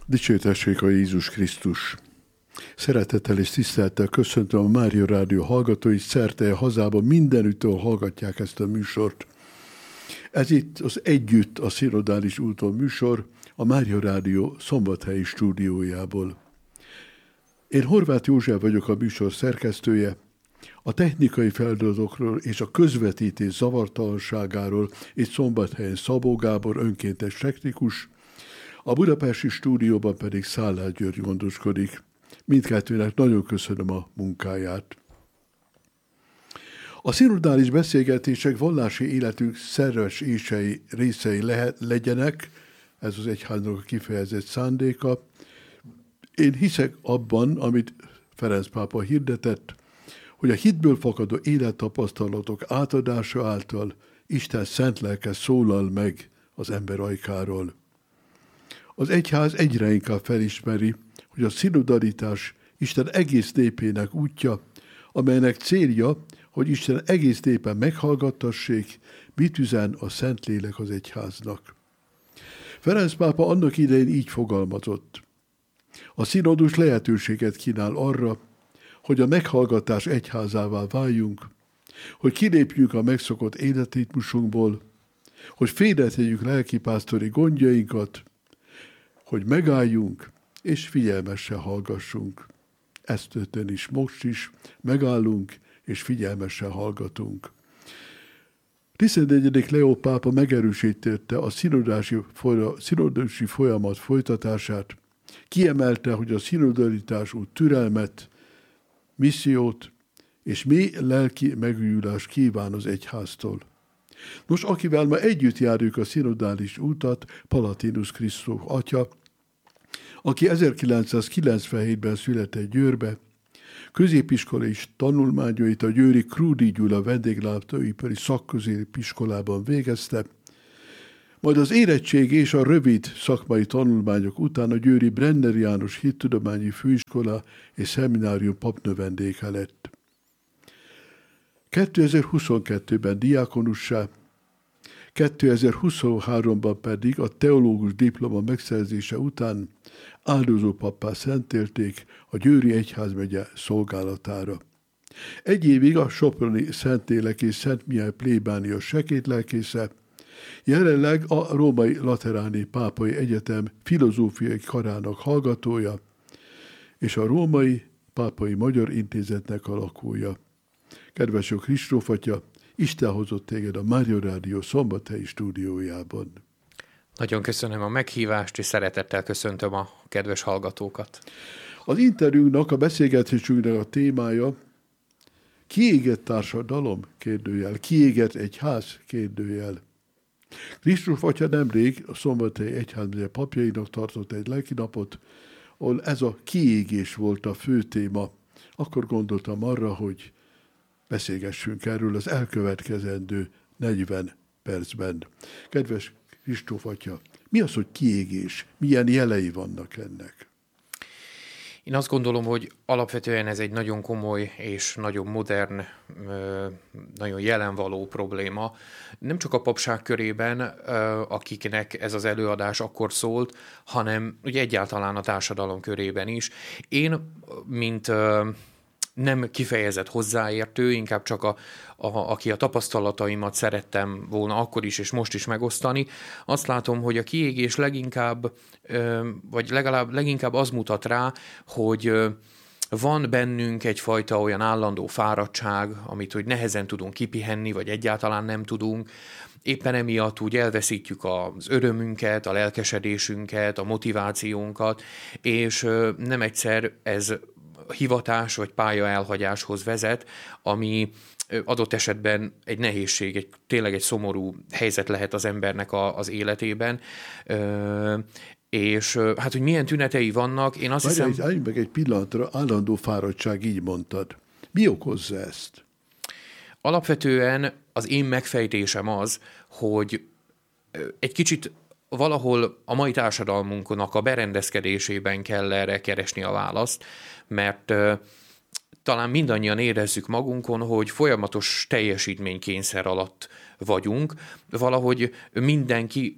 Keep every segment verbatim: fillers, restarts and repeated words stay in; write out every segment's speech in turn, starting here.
Dicsőítessék a Jézus Krisztus! Szeretettel és tisztelettel köszöntöm a Mária Rádió hallgatóit, szerte a hazában mindenüttől hallgatják ezt a műsort. Ez itt az Együtt a Szinodális úton műsor, a Mária Rádió szombathelyi stúdiójából. Én Horváth József vagyok, a műsor szerkesztője. A technikai feladatokról és a közvetítés zavartalanságáról itt Szombathelyen Szabó Gábor, önkéntes technikus, a budapesti stúdióban pedig Szállás György gondoskodik. Mindkettőnek nagyon köszönöm a munkáját. A szinodális beszélgetések vallási életünk szerves ései részei lehet, legyenek, ez az egyháznak a kifejezett szándéka. Én hiszek abban, amit Ferenc pápa hirdetett, hogy a hitből fakadó élettapasztalatok átadása által Isten szent lelke szólal meg az ember ajkáról. Az egyház egyre inkább felismeri, hogy a szinodalitás Isten egész népének útja, amelynek célja, hogy Isten egész népen meghallgattassék, mit üzen a Szentlélek az egyháznak. Ferenc pápa annak idején így fogalmazott. A szinodus lehetőséget kínál arra, hogy a meghallgatás egyházává váljunk, hogy kilépjünk a megszokott életritmusunkból, hogy félretegyük lelkipásztori gondjainkat, hogy megálljunk és figyelmesen hallgassunk. Ez történik is most is, megállunk és figyelmesen hallgatunk. tizenegyedik Leó pápa megerősítette a szinodási folyamat folytatását, kiemelte, hogy a szinodalitás út türelmet, missziót és mély lelki megújulást kíván az egyháztól. Nos, akivel ma együtt járjuk a szinodális útat, Palatinus Krisztus atya, aki ezerkilencszázkilencvenhétben született Győrbe, középiskolai tanulmányait a győri Krúdy Gyula vendéglátóipari szakközépiskolában végezte, majd az érettség és a rövid szakmai tanulmányok után a győri Brenner János Hittudományi Főiskola és Szeminárium papnövendéke lett. kétezer-huszonkettőben diákonussá, kétezer-huszonháromban pedig a teológus diploma megszerzése után áldozópappá szentélték a Győri Egyházmegye szolgálatára. Egy évig a soproni Szentlélek és Szent Mihály plébánia sekétlelkésze, jelenleg a Római Lateráni Pápai Egyetem filozófiai karának hallgatója és a Római Pápai Magyar Intézetnek a lakója. Kedves Kristóf atya, Isten hozott téged a Mária Rádió szombathelyi stúdiójában. Nagyon köszönöm a meghívást, és szeretettel köszöntöm a kedves hallgatókat. Az interjúnak, a beszélgetésünknek a témája kiégett társadalom? Kérdőjel. Kiégett egyház? Kérdőjel. Kristóf atya nemrég a Szombathelyi Egyházmegye papjainak tartott egy lelkinapot, ahol ez a kiégés volt a fő téma. Akkor gondoltam arra, hogy beszélgessünk erről az elkövetkezendő negyven percben. Kedves Kristóf atya, mi az, hogy kiégés? Milyen jelei vannak ennek? Én azt gondolom, hogy alapvetően ez egy nagyon komoly és nagyon modern, nagyon jelenvaló probléma. Nem csak a papság körében, akiknek ez az előadás akkor szólt, hanem ugye egyáltalán a társadalom körében is. Én, mint nem kifejezett hozzáértő, inkább csak a, a, aki a tapasztalataimat szerettem volna akkor is és most is megosztani. Azt látom, hogy a kiégés leginkább, vagy legalább leginkább az mutat rá, hogy van bennünk egyfajta olyan állandó fáradtság, amit hogy nehezen tudunk kipihenni, vagy egyáltalán nem tudunk. Éppen emiatt úgy elveszítjük az örömünket, a lelkesedésünket, a motivációnkat, és nem egyszer ez hivatás vagy pálya elhagyáshoz vezet, ami adott esetben egy nehézség, egy, tényleg egy szomorú helyzet lehet az embernek a, az életében. Ö, és hát, hogy milyen tünetei vannak, én azt Várj, hiszem... Állj meg egy pillanatra, állandó fáradtság, így mondtad. Mi okozza ezt? Alapvetően az én megfejtésem az, hogy egy kicsit valahol a mai társadalmunknak a berendezkedésében kell erre keresni a választ, mert uh, talán mindannyian érezzük magunkon, hogy folyamatos teljesítménykényszer alatt vagyunk. Valahogy mindenki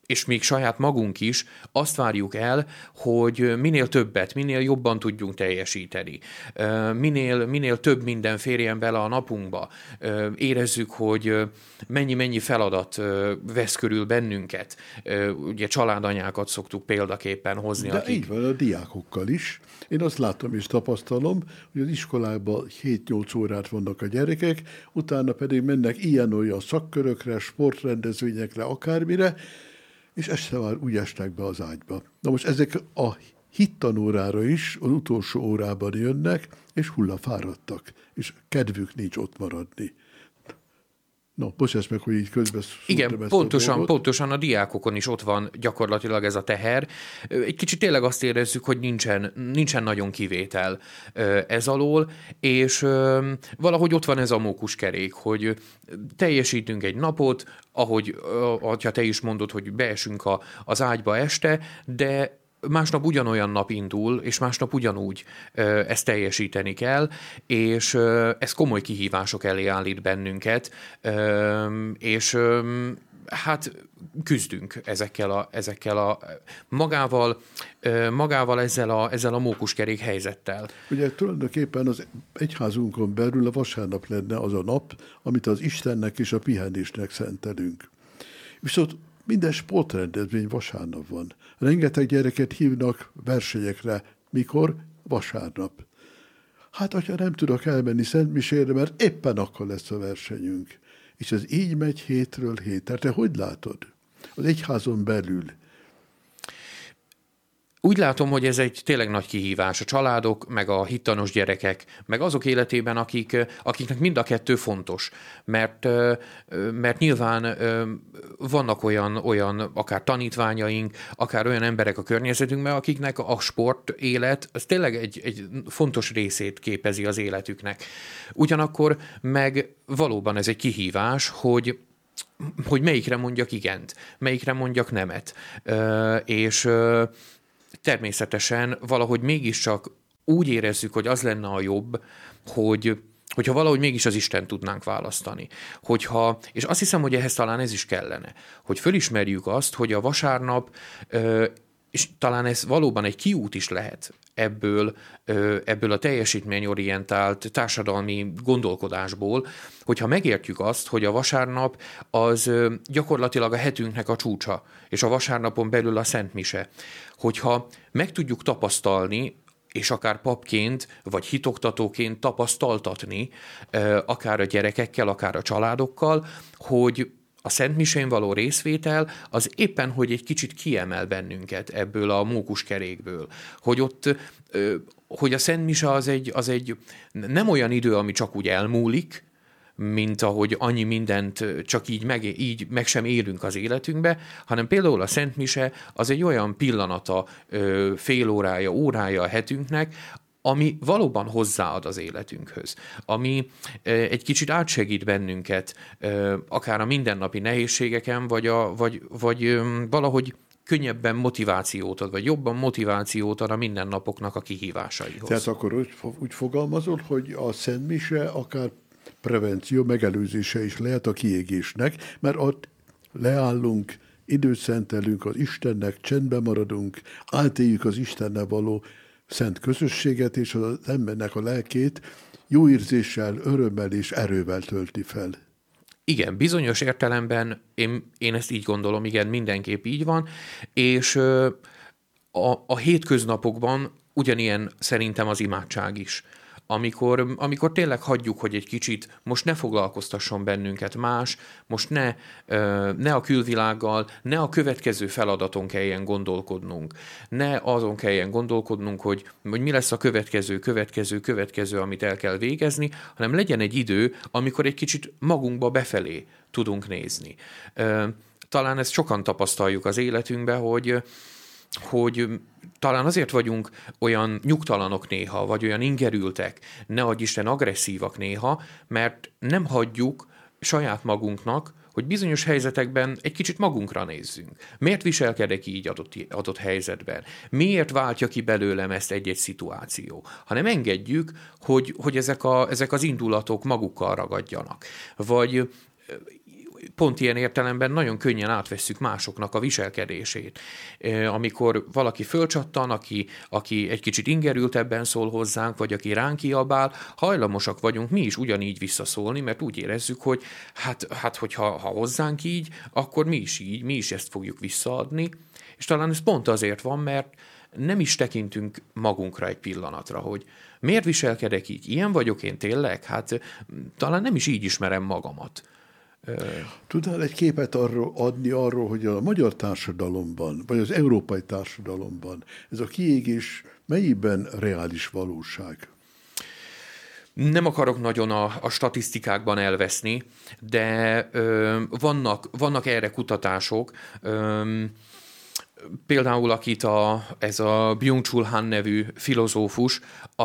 és még saját magunk is azt várjuk el, hogy minél többet, minél jobban tudjunk teljesíteni. Minél, minél több minden férjen bele a napunkba. Érezzük, hogy mennyi-mennyi feladat vesz körül bennünket. Ugye családanyákat szoktuk példaképpen hozni. De akik... így van a diákokkal is. Én azt látom és tapasztalom, hogy az iskolában hét-nyolc órát vannak a gyerekek, utána pedig mennek ilyen-olyan szakkörökre, sportrendezvényekre, akármire, és este már úgy esnek be az ágyba. Na most ezek a hittanórára is az utolsó órában jönnek, és hullafáradtak, és kedvük nincs ott maradni. No, bocsáss meg, hogy így közben Igen, pontosan, pontosan a diákokon is ott van gyakorlatilag ez a teher. Egy kicsit tényleg azt érezzük, hogy nincsen, nincsen nagyon kivétel ez alól, és valahogy ott van ez a mókuskerék, hogy teljesítünk egy napot, ahogy ha te is mondod, hogy beesünk a, az ágyba este, de másnap ugyanolyan nap indul, és másnap ugyanúgy ezt teljesíteni kell, és ez komoly kihívások elé állít bennünket, és hát küzdünk ezekkel a, ezekkel a magával, magával ezzel a, ezzel a mókuskerék helyzettel. Ugye tulajdonképpen az egyházunkon belül a vasárnap lenne az a nap, amit az Istennek és a pihenésnek szentelünk. Viszont minden sportrendezvény vasárnap van. Rengeteg gyereket hívnak versenyekre. Mikor? Vasárnap. Hát, hogyha nem tudok elmenni Szentmisére, mert éppen akkor lesz a versenyünk. És ez így megy hétről hétre. Te hogy látod? Az egyházon belül. Úgy látom, hogy ez egy tényleg nagy kihívás a családok, meg a hittanos gyerekek, meg azok életében, akik, akiknek mind a kettő fontos. Mert, mert nyilván vannak olyan, olyan akár tanítványaink, akár olyan emberek a környezetünkben, akiknek a sport élet, az tényleg egy, egy fontos részét képezi az életüknek. Ugyanakkor meg valóban ez egy kihívás, hogy hogy melyikre mondjak igent, melyikre mondjak nemet. És természetesen valahogy mégiscsak úgy érezzük, hogy az lenne a jobb, hogy, hogyha valahogy mégis az Isten tudnánk választani. Hogyha, és azt hiszem, hogy ehhez talán ez is kellene, hogy fölismerjük azt, hogy a vasárnap, és talán ez valóban egy kiút is lehet ebből, ebből a teljesítményorientált társadalmi gondolkodásból, hogyha megértjük azt, hogy a vasárnap az gyakorlatilag a hetünknek a csúcsa, és a vasárnapon belül a Szent Mise. Hogyha meg tudjuk tapasztalni, és akár papként, vagy hitoktatóként tapasztaltatni, akár a gyerekekkel, akár a családokkal, hogy a Szent Misén való részvétel az éppen, hogy egy kicsit kiemel bennünket ebből a mókuskerékből. Hogy ott, hogy a Szent Mise az egy, az egy nem olyan idő, ami csak úgy elmúlik, mint ahogy annyi mindent csak így meg, így meg sem élünk az életünkbe, hanem például a Szent Mise az egy olyan pillanata, fél órája, órája a hetünknek, ami valóban hozzáad az életünkhöz, ami egy kicsit átsegít bennünket, akár a mindennapi nehézségeken, vagy, a, vagy, vagy valahogy könnyebben motivációt ad, vagy jobban motivációt ad a mindennapoknak a kihívásaihoz. Tehát akkor úgy, úgy fogalmazol, hogy a Szent Mise akár prevenció, megelőzése is lehet a kiégésnek, mert ott leállunk, időt szentelünk az Istennek, csendben maradunk, átéljük az Istennel való szent közösséget, és az embernek a lelkét jó érzéssel, örömmel és erővel tölti fel. Igen, bizonyos értelemben én, én ezt így gondolom, igen, mindenképp így van, és a, a hétköznapokban ugyanilyen szerintem az imádság is. Amikor, amikor tényleg hagyjuk, hogy egy kicsit most ne foglalkoztasson bennünket más, most ne, ne a külvilággal, ne a következő feladaton kelljen gondolkodnunk, ne azon kelljen gondolkodnunk, hogy, hogy mi lesz a következő, következő, következő, amit el kell végezni, hanem legyen egy idő, amikor egy kicsit magunkba befelé tudunk nézni. Talán ezt sokan tapasztaljuk az életünkben, hogy hogy talán azért vagyunk olyan nyugtalanok néha, vagy olyan ingerültek, ne adj Isten agresszívak néha, mert nem hagyjuk saját magunknak, hogy bizonyos helyzetekben egy kicsit magunkra nézzünk. Miért viselkedek így adott, adott helyzetben? Miért váltja ki belőlem ezt egy-egy szituáció? Hanem engedjük, hogy, hogy ezek, a, ezek az indulatok magukkal ragadjanak. Vagy pont ilyen értelemben nagyon könnyen átvesszük másoknak a viselkedését. Amikor valaki fölcsattan, aki, aki egy kicsit ingerültebben szól hozzánk, vagy aki ránk kiabál, hajlamosak vagyunk mi is ugyanígy visszaszólni, mert úgy érezzük, hogy hát, hát hogyha ha hozzánk így, akkor mi is így, mi is ezt fogjuk visszaadni. És talán ez pont azért van, mert nem is tekintünk magunkra egy pillanatra, hogy miért viselkedek így? Ilyen vagyok én tényleg? Hát talán nem is így ismerem magamat. Tudnál egy képet arról adni arról, hogy a magyar társadalomban, vagy az európai társadalomban ez a kiégés mennyiben reális valóság? Nem akarok nagyon a, a statisztikákban elveszni, de ö, vannak, vannak erre kutatások. Ö, Például akit a, ez a Byung-Chul Han nevű filozófus,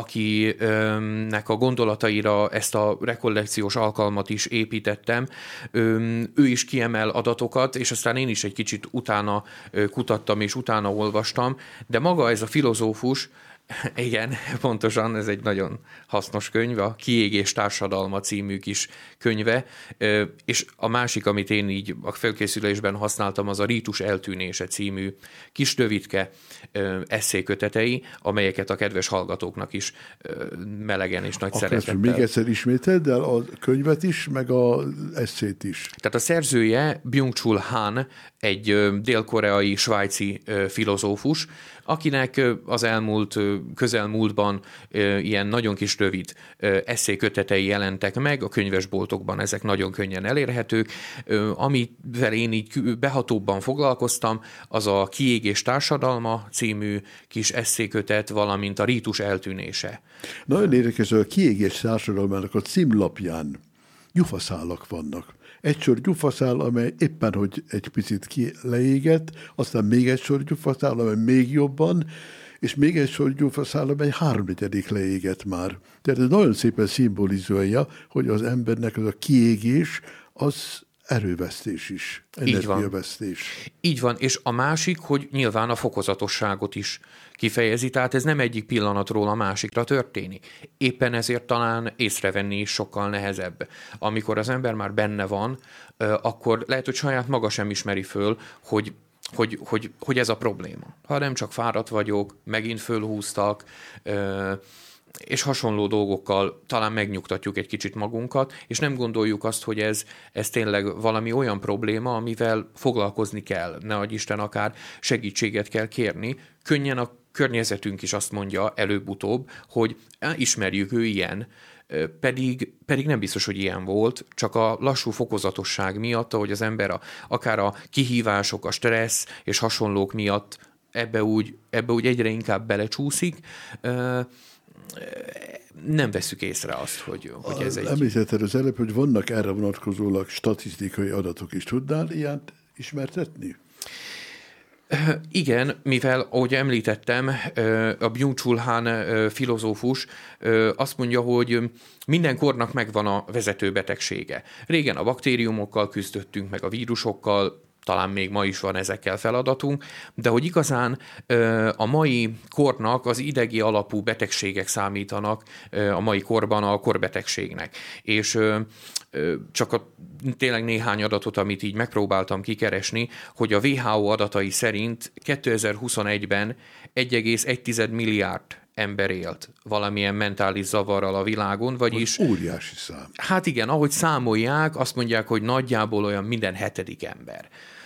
akinek a gondolataira ezt a rekollekciós alkalmat is építettem, ő is kiemel adatokat, és aztán én is egy kicsit utána kutattam és utána olvastam, de maga ez a filozófus, igen, pontosan, ez egy nagyon hasznos könyv, a Kiégés társadalma című kis könyve, és a másik, amit én így a felkészülésben használtam, az a Rítus eltűnése című kis rövidke esszékötetei, amelyeket a kedves hallgatóknak is melegen és nagy szeretettel. Még egyszer ismételd el a könyvet is, meg az esszét is. Tehát a szerzője Byung-Chul Han, egy dél-koreai, svájci filozófus, akinek az elmúlt, közelmúltban ilyen nagyon kis rövid esszékötetei jelentek meg, a könyvesboltokban ezek nagyon könnyen elérhetők. Amivel én így behatóbban foglalkoztam, az a Kiégés társadalma című kis esszékötet, valamint a Rítus eltűnése. Nagyon érdekes, hogy a Kiégés társadalmának a címlapján gyufaszálak vannak. Egy sor gyufaszál, amely éppen, hogy egy picit ki leégett, aztán még egy sor gyufaszál, amely még jobban, és még egy sor gyufaszál, amely háromnegyedik leégett már. Tehát ez nagyon szépen szimbolizálja, hogy az embernek az a kiégés, az erővesztés is, energiavesztés. Így van, és a másik, hogy nyilván a fokozatosságot is kifejezi, tehát ez nem egyik pillanatról a másikra történik. Éppen ezért talán észrevenni is sokkal nehezebb. Amikor az ember már benne van, akkor lehet, hogy saját maga sem ismeri föl, hogy Hogy, hogy, hogy ez a probléma. Ha nem csak fáradt vagyok, megint fölhúztak, és hasonló dolgokkal talán megnyugtatjuk egy kicsit magunkat, és nem gondoljuk azt, hogy ez, ez tényleg valami olyan probléma, amivel foglalkozni kell. Nehogy Isten, akár segítséget kell kérni. Könnyen a környezetünk is azt mondja előbb-utóbb, hogy ismerjük, ő ilyen, Pedig, pedig nem biztos, hogy ilyen volt, csak a lassú fokozatosság miatt, ahogy az ember a, akár a kihívások, a stressz és hasonlók miatt ebbe úgy, ebbe úgy egyre inkább belecsúszik, nem vesszük észre azt, hogy, hogy ez egy... Említetted az előbb, hogy vannak erre vonatkozólag statisztikai adatok is. Tudnál ilyet ismertetni? Igen, mivel, ahogy említettem, a Byung-Chul Han filozófus azt mondja, hogy minden kornak megvan a vezető betegsége. Régen a baktériumokkal küzdöttünk, meg a vírusokkal, talán még ma is van ezekkel feladatunk, de hogy igazán a mai kornak az idegi alapú betegségek számítanak a mai korban a korbetegségnek. És csak a, tényleg néhány adatot, amit így megpróbáltam kikeresni, hogy a vé há ó adatai szerint kétezer-huszonegyben egy egész egy milliárd ember élt valamilyen mentális zavarral a világon, vagyis... Az óriási szám. Hát igen, ahogy számolják, azt mondják, hogy nagyjából olyan minden hetedik ember.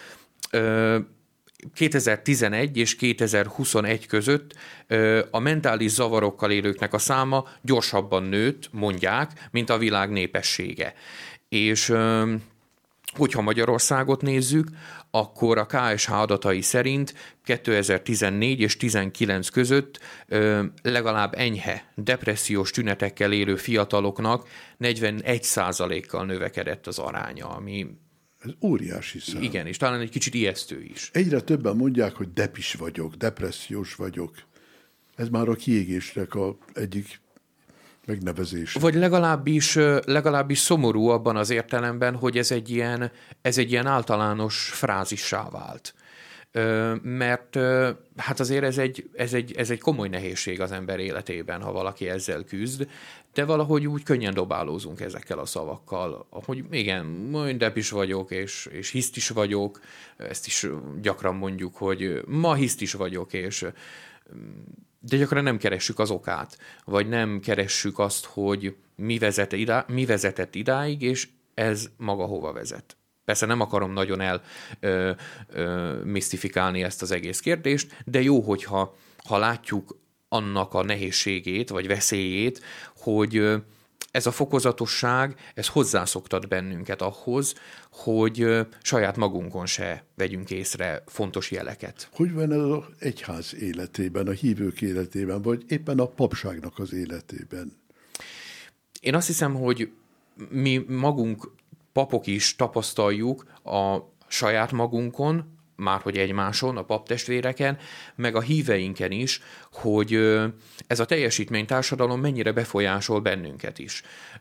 kétezer-tizenegy és kétezer-huszonegy között a mentális zavarokkal élőknek a száma gyorsabban nőtt, mondják, mint a világ népessége. És hogyha Magyarországot nézzük, akkor a ká es há adatai szerint kétezer-tizennégy és tizenkilenc között legalább enyhe depressziós tünetekkel élő fiataloknak negyvenegy százalékkal növekedett az aránya, ami... Ez óriási szám. Igen, és talán egy kicsit ijesztő is. Egyre többen mondják, hogy depis vagyok, depressziós vagyok. Ez már a kiégésnek a egyik megnevezés. Vagy legalábbis, legalábbis szomorú abban az értelemben, hogy ez egy ilyen, ez egy ilyen általános frázissá vált. mert hát azért ez egy, ez, egy, ez egy komoly nehézség az ember életében, ha valaki ezzel küzd, de valahogy úgy könnyen dobálózunk ezekkel a szavakkal, hogy igen, mindep is vagyok, és, és hiszt is vagyok, ezt is gyakran mondjuk, hogy ma hiszt is vagyok, és de gyakran nem keressük az okát, vagy nem keressük azt, hogy mi, vezet idá, mi vezetett idáig, és ez maga hova vezet. Persze nem akarom nagyon el ö, ö, misztifikálni ezt az egész kérdést, de jó, hogyha ha látjuk annak a nehézségét, vagy veszélyét, hogy ö, ez a fokozatosság, ez hozzászoktat bennünket ahhoz, hogy ö, saját magunkon se vegyünk észre fontos jeleket. Hogy van ez az egyház életében, a hívők életében, vagy éppen a papságnak az életében? Én azt hiszem, hogy mi magunk papok is tapasztaljuk a saját magunkon, márhogy egymáson, a paptestvéreken, meg a híveinken is, hogy ez a teljesítménytársadalom mennyire befolyásol bennünket is.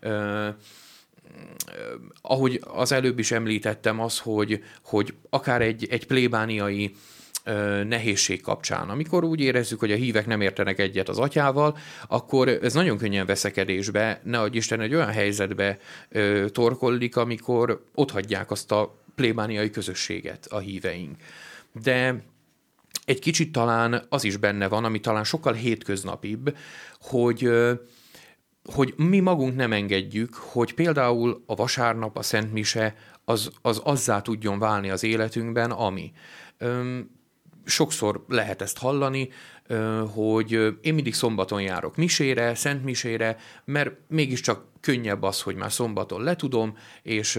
Ahogy az előbb is említettem, az, hogy, hogy akár egy, egy plébániai nehézség kapcsán. Amikor úgy érezzük, hogy a hívek nem értenek egyet az atyával, akkor ez nagyon könnyen veszekedésbe, nehogy Isten egy olyan helyzetbe ö, torkollik, amikor otthagyják azt a plébániai közösséget a híveink. De egy kicsit talán az is benne van, ami talán sokkal hétköznapibb, hogy ö, hogy mi magunk nem engedjük, hogy például a vasárnap, a Szent Mise az, az azzá tudjon válni az életünkben, ami. Ö, Sokszor lehet ezt hallani, hogy én mindig szombaton járok misére, szent misére, mert mégiscsak könnyebb az, hogy már szombaton letudom, és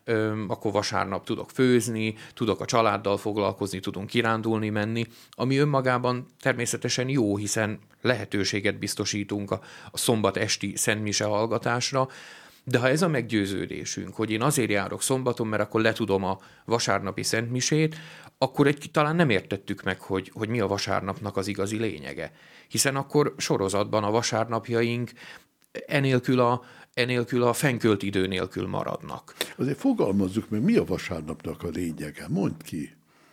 akkor vasárnap tudok főzni, tudok a családdal foglalkozni, tudunk kirándulni, menni, ami önmagában természetesen jó, hiszen lehetőséget biztosítunk a, a szombat esti szent mise hallgatásra, de ha ez a meggyőződésünk, hogy én azért járok szombaton, mert akkor letudom a vasárnapi szentmisét, akkor egy, talán nem értettük meg, hogy, hogy mi a vasárnapnak az igazi lényege. Hiszen akkor sorozatban a vasárnapjaink enélkül a, enélkül a fenkölt idő nélkül maradnak. Azért fogalmazzuk meg, mi a vasárnapnak a lényege? Mondd ki.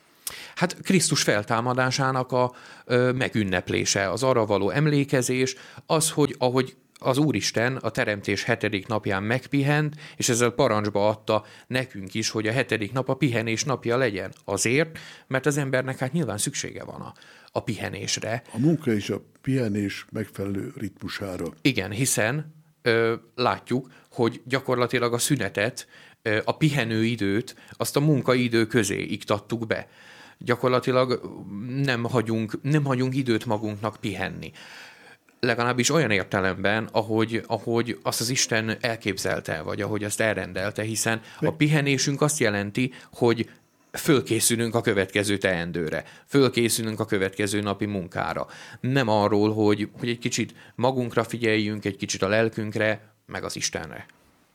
Hát Krisztus feltámadásának a ö, megünneplése, az arra való emlékezés, az, hogy ahogy az Úristen a teremtés hetedik napján megpihent, és ezzel parancsba adta nekünk is, hogy a hetedik nap a pihenés napja legyen. Azért, mert az embernek hát nyilván szüksége van a, a pihenésre. A munka és a pihenés megfelelő ritmusára. Igen, hiszen ö, látjuk, hogy gyakorlatilag a szünetet, ö, a pihenőidőt, azt a munkaidő közé iktattuk be. Gyakorlatilag nem hagyunk, nem hagyunk időt magunknak pihenni. Legalábbis olyan értelemben, ahogy, ahogy azt az Isten elképzelte, vagy ahogy azt elrendelte, hiszen a pihenésünk azt jelenti, hogy fölkészülünk a következő teendőre, fölkészülünk a következő napi munkára. Nem arról, hogy, hogy egy kicsit magunkra figyeljünk, egy kicsit a lelkünkre, meg az Istenre.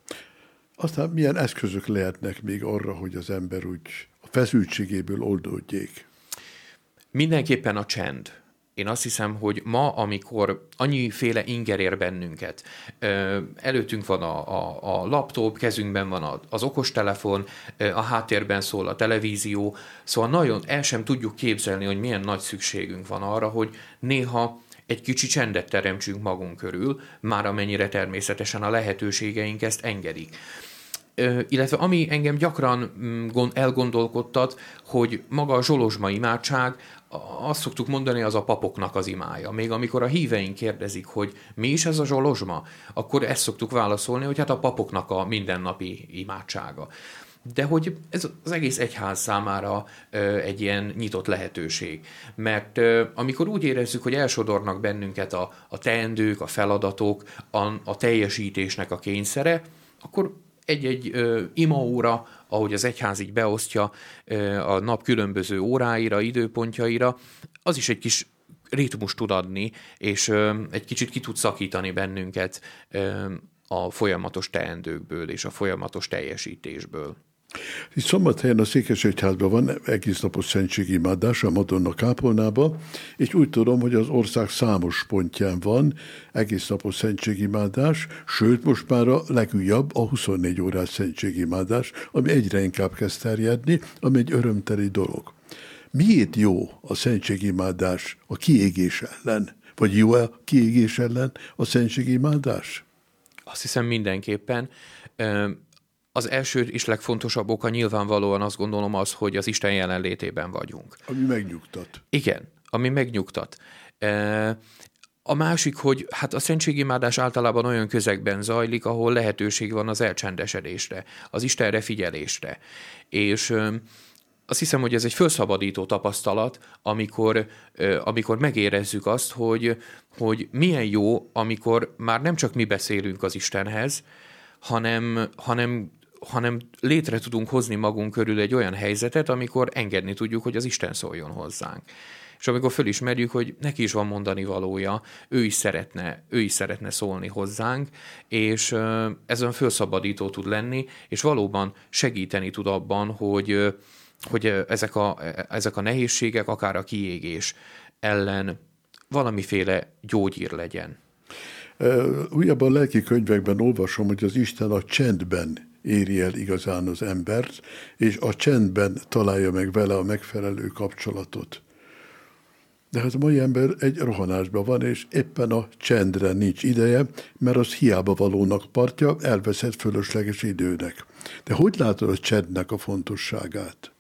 Aztán milyen eszközök lehetnek még arra, hogy az ember úgy a feszültségéből oldódjék? Mindenképpen a csend. Én azt hiszem, hogy ma, amikor annyiféle inger ér bennünket, előttünk van a, a, a laptop, kezünkben van az okostelefon, a háttérben szól a televízió, szóval nagyon el sem tudjuk képzelni, hogy milyen nagy szükségünk van arra, hogy néha egy kicsi csendet teremtsünk magunk körül, már amennyire természetesen a lehetőségeink ezt engedik. Illetve ami engem gyakran elgondolkodtat, hogy maga a zsolozsma imádság, azt szoktuk mondani, az a papoknak az imája. Még amikor a híveink kérdezik, hogy mi is ez a zsolozsma, akkor ezt szoktuk válaszolni, hogy hát a papoknak a mindennapi imádsága. De hogy ez az egész egyház számára egy ilyen nyitott lehetőség. Mert amikor úgy érezzük, hogy elsodornak bennünket a, a teendők, a feladatok, a, a teljesítésnek a kényszere, akkor egy-egy ö, imaóra, ahogy az egyház így beosztja ö, a nap különböző óráira, időpontjaira, az is egy kis ritmus tud adni, és ö, egy kicsit ki tud szakítani bennünket ö, a folyamatos teendőkből és a folyamatos teljesítésből. Itt Szombathelyen a Székesegyházban van egésznapos szentségimádás a Madonna kápolnában, és úgy tudom, hogy az ország számos pontján van egésznapos szentségimádás, sőt most már a legújabb a huszonnégy órás szentségimádás, ami egyre inkább kezd terjedni, ami egy örömteli dolog. Miért jó a szentségimádás a kiégés ellen? Vagy jó a kiégés ellen a szentségimádás? Azt hiszem mindenképpen. Az első és legfontosabb oka nyilvánvalóan azt gondolom az, hogy az Isten jelenlétében vagyunk. Ami megnyugtat. Igen, ami megnyugtat. A másik, hogy hát a szentségimádás általában olyan közegben zajlik, ahol lehetőség van az elcsendesedésre, az Istenre figyelésre. És azt hiszem, hogy ez egy felszabadító tapasztalat, amikor, amikor megérezzük azt, hogy, hogy milyen jó, amikor már nem csak mi beszélünk az Istenhez, hanem, hanem, hanem létre tudunk hozni magunk körül egy olyan helyzetet, amikor engedni tudjuk, hogy az Isten szóljon hozzánk. És amikor fölismerjük, hogy neki is van mondani valója, ő is szeretne, ő is szeretne szólni hozzánk, és ez olyan felszabadító tud lenni, és valóban segíteni tud abban, hogy, hogy ezek, a, ezek a nehézségek, akár a kiégés ellen valamiféle gyógyír legyen. Újabban a lelki könyvekben olvasom, hogy az Isten a csendben éri el igazán az embert, és a csendben találja meg vele a megfelelő kapcsolatot. De hát a mai ember egy rohanásban van, és éppen a csendre nincs ideje, mert az hiába valónak partja, elveszett fölösleges időnek. De hogy látod a csendnek a fontosságát?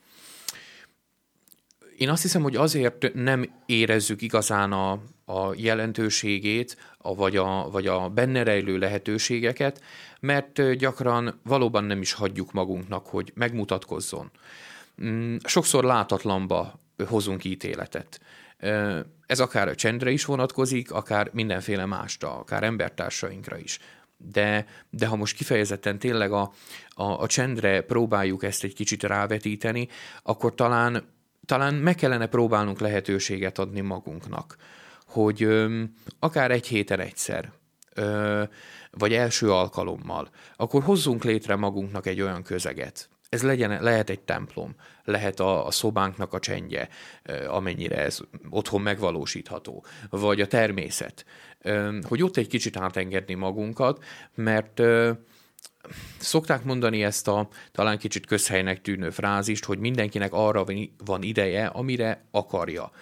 Én azt hiszem, hogy azért nem érezzük igazán a, a jelentőségét, a, vagy, a, vagy a benne rejlő lehetőségeket, mert gyakran valóban nem is hagyjuk magunknak, hogy megmutatkozzon. Sokszor látatlanba hozunk ítéletet. Ez akár a csendre is vonatkozik, akár mindenféle másra, akár embertársainkra is. De, de ha most kifejezetten tényleg a, a, a csendre próbáljuk ezt egy kicsit rávetíteni, akkor talán, talán meg kellene próbálnunk lehetőséget adni magunknak, hogy ö, akár egy héten egyszer, ö, vagy első alkalommal, akkor hozzunk létre magunknak egy olyan közeget. Ez legyen, lehet egy templom, lehet a, a szobánknak a csendje, amennyire ez otthon megvalósítható, vagy a természet, hogy ott egy kicsit átengedni magunkat, mert szokták mondani ezt a talán kicsit közhelynek tűnő frázist, hogy mindenkinek arra van ideje, amire akarja.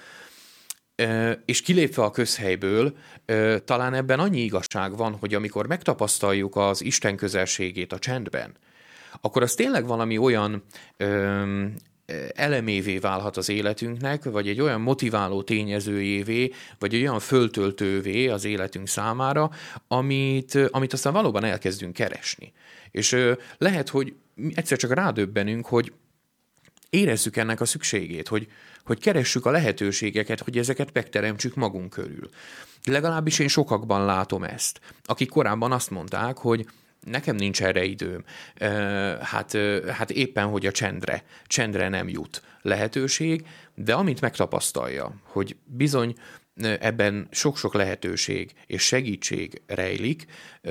És kilépve a közhelyből, talán ebben annyi igazság van, hogy amikor megtapasztaljuk az Isten közelségét a csendben, akkor az tényleg valami olyan ö, elemévé válhat az életünknek, vagy egy olyan motiváló tényezőjévé, vagy egy olyan föltöltővé az életünk számára, amit, amit aztán valóban elkezdünk keresni. És ö, lehet, hogy egyszer csak rádöbbenünk, hogy érezzük ennek a szükségét, hogy, hogy keressük a lehetőségeket, hogy ezeket megteremtsük magunk körül. Legalábbis én sokakban látom ezt, akik korábban azt mondták, hogy nekem nincs erre időm. Hát, hát éppen, hogy a csendre, csendre nem jut lehetőség, de amint megtapasztalja, hogy bizony ebben sok-sok lehetőség és segítség rejlik,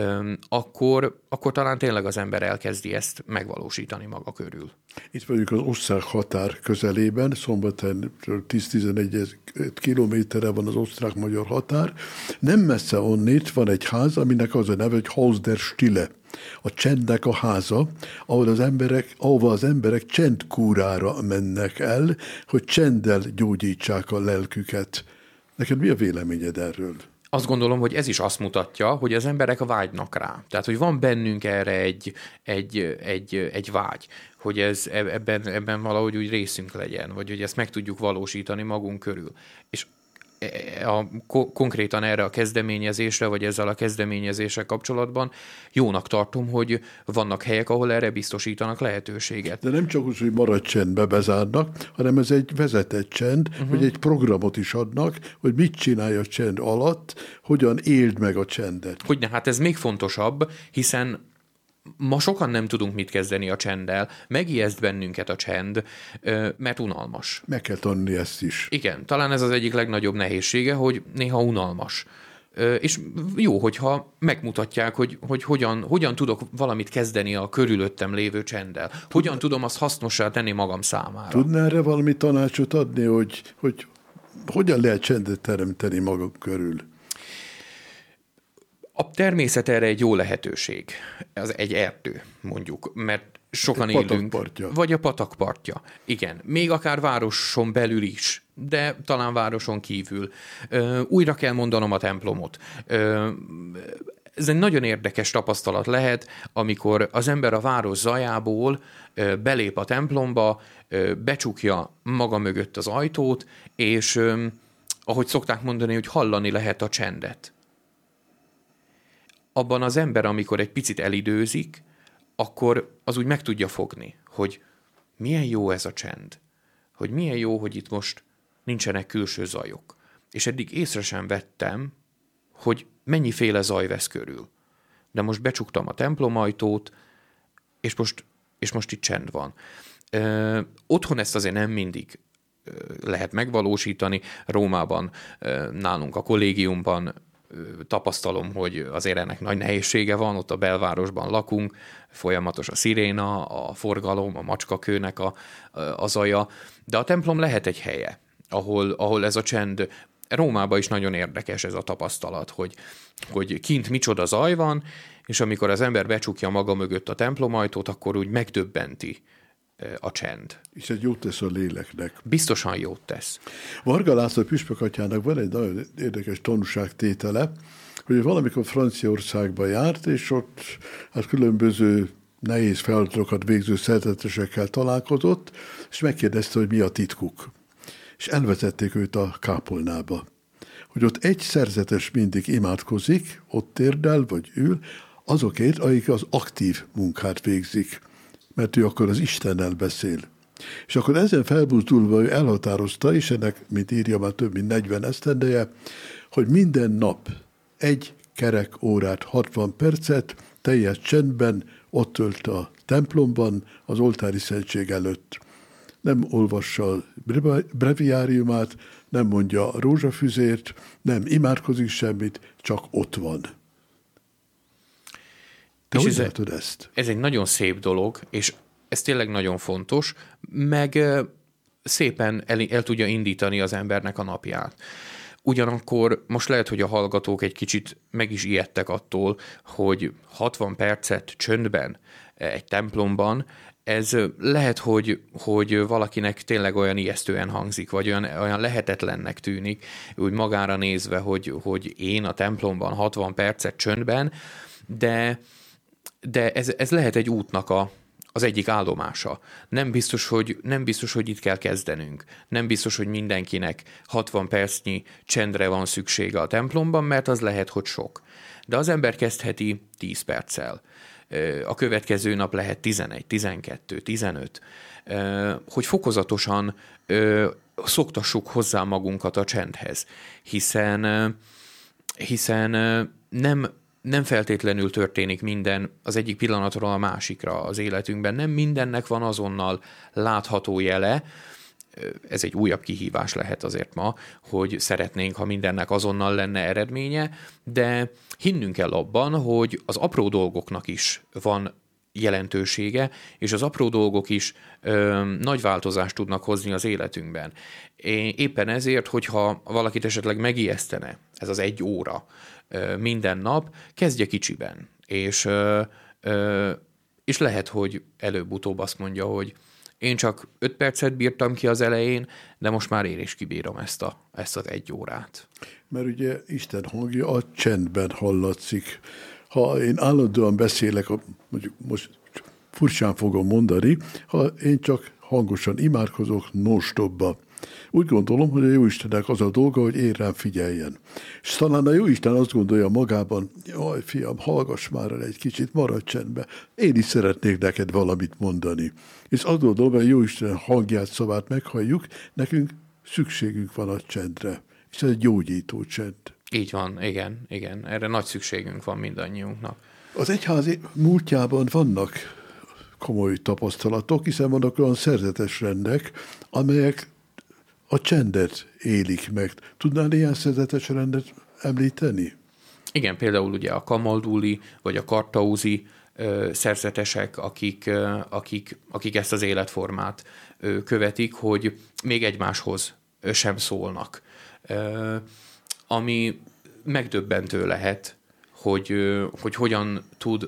akkor, akkor talán tényleg az ember elkezdi ezt megvalósítani maga körül. Itt vagyunk az osztrák határ közelében, Szombathelyen tíz-tizenegy kilométerre van az osztrák-magyar határ. Nem messze onnét van egy ház, aminek az a neve, hogy Haus der Stille, a csendnek a háza, ahol az emberek, ahova az emberek csendkúrára mennek el, hogy csenddel gyógyítsák a lelküket. Neked mi a véleményed erről? Azt gondolom, hogy ez is azt mutatja, hogy az emberek vágynak rá. Tehát, hogy van bennünk erre egy, egy, egy, egy vágy, hogy ez, ebben, ebben valahogy úgy részünk legyen, vagy hogy ezt meg tudjuk valósítani magunk körül. És a, konkrétan erre a kezdeményezésre, vagy ezzel a kezdeményezéssel kapcsolatban jónak tartom, hogy vannak helyek, ahol erre biztosítanak lehetőséget. De nem csak úgy, hogy marad csendbe bezárnak, hanem ez egy vezetett csend, uh-huh. hogy egy programot is adnak, hogy mit csinálj a csend alatt, hogyan éld meg a csendet. Hogyne, hát ez még fontosabb, hiszen ma sokan nem tudunk mit kezdeni a csenddel, megijeszt bennünket a csend, mert unalmas. Meg kell tanulni ezt is. Igen, talán ez az egyik legnagyobb nehézsége, hogy néha unalmas. És jó, hogyha megmutatják, hogy, hogy hogyan, hogyan tudok valamit kezdeni a körülöttem lévő csenddel. Hogyan Tud... tudom azt hasznossá tenni magam számára. Tudná erre valami tanácsot adni, hogy, hogy hogyan lehet csendet teremteni magam körül? A természet erre egy jó lehetőség. Ez egy erdő, mondjuk, mert sokan egy élünk. patakpartja. Vagy a patakpartja. Igen. Még akár városon belül is, de talán városon kívül. Ö, újra kell mondanom a templomot. Ö, ez egy nagyon érdekes tapasztalat lehet, amikor az ember a város zajából ö, belép a templomba, ö, becsukja maga mögött az ajtót, és ö, ahogy szokták mondani, hogy hallani lehet a csendet. Abban az ember, amikor egy picit elidőzik, akkor az úgy meg tudja fogni, hogy milyen jó ez a csend, hogy milyen jó, hogy itt most nincsenek külső zajok. És eddig észre sem vettem, hogy mennyiféle zaj vesz körül. De most becsuktam a templomajtót, és most, és most itt csend van. Ö, otthon ezt azért nem mindig ö, lehet megvalósítani. Rómában, ö, nálunk a kollégiumban tapasztalom, hogy azért ennek nagy nehézsége van, ott a belvárosban lakunk, folyamatos a sziréna, a forgalom, a macskakőnek a, a zaja, de a templom lehet egy helye, ahol, ahol ez a csend, Rómában is nagyon érdekes ez a tapasztalat, hogy, hogy kint micsoda zaj van, és amikor az ember becsukja maga mögött a templomajtót, akkor úgy megdöbbenti a csend. És ez jót tesz a léleknek. Biztosan jót tesz. Varga László püspök atyának van egy nagyon érdekes tanúságtétele, hogy valamikor Franciaországba járt, és ott hát különböző nehéz feladatokat végző szerzetesekkel találkozott, és megkérdezte, hogy mi a titkuk. És elvezették őt a kápolnába. Hogy ott egy szerzetes mindig imádkozik, ott térdel vagy ül, azokért, akik az aktív munkát végzik, mert ő akkor az Istennel beszél. És akkor ezen felbuzdulva ő elhatározta, és ennek, mint írja, már több mint negyven esztendeje, hogy minden nap egy kerek órát, hatvan percet teljes csendben ott tölt a templomban, az oltári szentség előtt. Nem olvassa a breviáriumát, nem mondja a rózsafüzért, nem imádkozik semmit, csak ott van. Te és hogy ez látod ezt? Ez egy nagyon szép dolog, és ez tényleg nagyon fontos, meg szépen el, el tudja indítani az embernek a napját. Ugyanakkor most lehet, hogy a hallgatók egy kicsit meg is ijedtek attól, hogy hatvan percet csöndben egy templomban, ez lehet, hogy, hogy valakinek tényleg olyan ijesztően hangzik, vagy olyan, olyan lehetetlennek tűnik, úgy magára nézve, hogy, hogy én a templomban hatvan percet csöndben, de, de ez, ez lehet egy útnak a, az egyik állomása. Nem biztos, hogy, nem biztos, hogy itt kell kezdenünk. Nem biztos, hogy mindenkinek hatvan percnyi csendre van szüksége a templomban, mert az lehet, hogy sok. De az ember kezdheti tíz perccel. A következő nap lehet tizenegy, tizenkettő, tizenöt, hogy fokozatosan szoktassuk hozzá magunkat a csendhez, hiszen, hiszen nem, nem feltétlenül történik minden az egyik pillanatról a másikra az életünkben. Nem mindennek van azonnal látható jele. Ez egy újabb kihívás lehet azért ma, hogy szeretnénk, ha mindennek azonnal lenne eredménye, de hinnünk kell abban, hogy az apró dolgoknak is van jelentősége, és az apró dolgok is ö, nagy változást tudnak hozni az életünkben. Éppen ezért, hogyha valakit esetleg megijesztene ez az egy óra ö, minden nap, kezdje kicsiben, és, ö, ö, és lehet, hogy előbb-utóbb azt mondja, hogy én csak öt percet bírtam ki az elején, de most már én is kibírom ezt, a, ezt az egy órát. Mert ugye Isten hangja a csendben hallatszik. Ha én állandóan beszélek, mondjuk most furcsán fogom mondani, ha én csak hangosan imádkozok non-stopba. Úgy gondolom, hogy a Jóistennek az a dolga, hogy én rám figyeljen. És talán a Jóisten azt gondolja magában, jaj, fiam, hallgass már el egy kicsit, maradj csendbe. Én is szeretnék neked valamit mondani. És azt gondolom, hogy a Jóisten hangját, szavát meghalljuk, nekünk szükségünk van a csendre. És ez egy gyógyító csend. Így van, igen, igen. Erre nagy szükségünk van mindannyiunknak. Az egyházi múltjában vannak komoly tapasztalatok, hiszen vannak olyan szerzetes rendek, amelyek a csendet élik meg. Tudnál ilyen szerzetes rendet említeni? Igen, például ugye a kamalduli, vagy a kartauzi ö, szerzetesek, akik, ö, akik, akik ezt az életformát ö, követik, hogy még egymáshoz ö, sem szólnak. Ö, ami megdöbbentő lehet, hogy, ö, hogy hogyan tud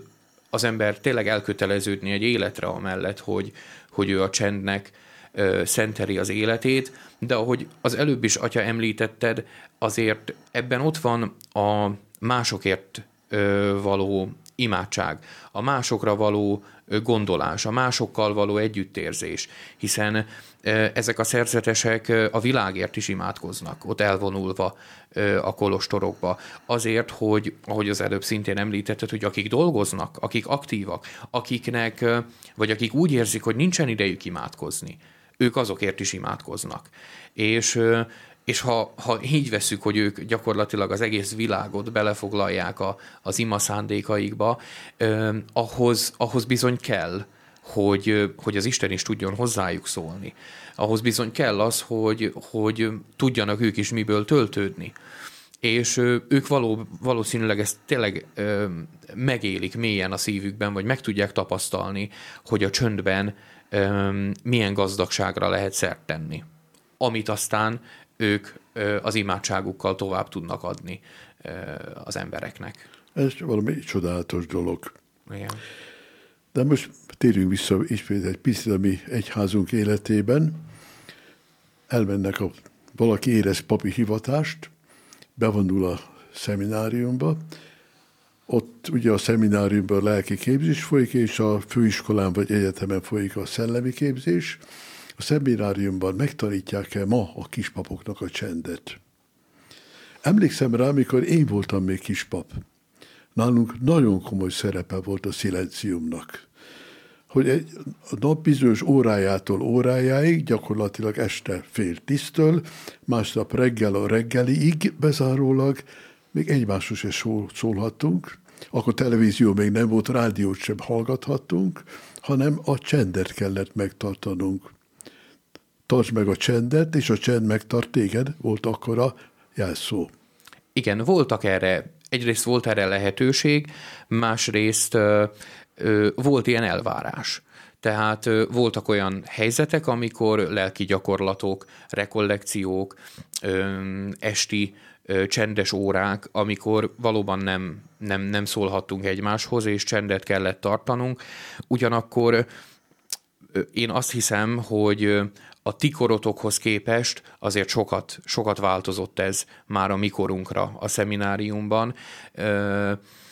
az ember tényleg elköteleződni egy életre amellett, hogy, hogy ő a csendnek ö, szenteli az életét, de ahogy az előbb is, atya, említetted, azért ebben ott van a másokért ö, való imádság, a másokra való gondolás, a másokkal való együttérzés, hiszen ezek a szerzetesek a világért is imádkoznak, ott elvonulva a kolostorokba. Azért, hogy, ahogy az előbb szintén említetted, hogy akik dolgoznak, akik aktívak, akiknek, vagy akik úgy érzik, hogy nincsen idejük imádkozni, ők azokért is imádkoznak. És És ha, ha így veszük, hogy ők gyakorlatilag az egész világot belefoglalják a, az ima szándékaikba, eh, ahhoz, ahhoz bizony kell, hogy, hogy az Isten is tudjon hozzájuk szólni. Ahhoz bizony kell az, hogy, hogy tudjanak ők is miből töltődni. És eh, ők való, valószínűleg ezt tényleg eh, megélik mélyen a szívükben, vagy meg tudják tapasztalni, hogy a csöndben eh, milyen gazdagságra lehet szert tenni. Amit aztán ők az imádságukkal tovább tudnak adni az embereknek. Ez valami csodálatos dolog. Igen. De most térjünk vissza ismét egy picit a mi egyházunk életében. Elmennek, a, valaki érez papi hivatást, bevonul a szemináriumba, ott ugye a szemináriumban lelki képzés folyik, és a főiskolán vagy egyetemen folyik a szellemi képzés. A szemináriumban megtanítják el ma a kispapoknak a csendet. Emlékszem rá, amikor én voltam még kispap. Nálunk nagyon komoly szerepe volt a szilenciumnak. Hogy egy a nap bizonyos órájától órájáig, gyakorlatilag este fél tíztől, másnap reggel a reggeliig bezárólag még egymáshoz se szólhattunk. Akkor televízió még nem volt, rádiót sem hallgathattunk, hanem a csendet kellett megtartanunk. Tartsd meg a csendet, és a csend megtart téged, volt akkor a jelszó. Igen, voltak erre, egyrészt volt erre lehetőség, másrészt ö, ö, volt ilyen elvárás. Tehát ö, voltak olyan helyzetek, amikor lelki gyakorlatok, rekollekciók, ö, esti ö, csendes órák, amikor valóban nem, nem, nem szólhattunk egymáshoz, és csendet kellett tartanunk. Ugyanakkor ö, én azt hiszem, hogy a ti korotokhoz képest azért sokat, sokat változott ez már a mi korunkra a szemináriumban.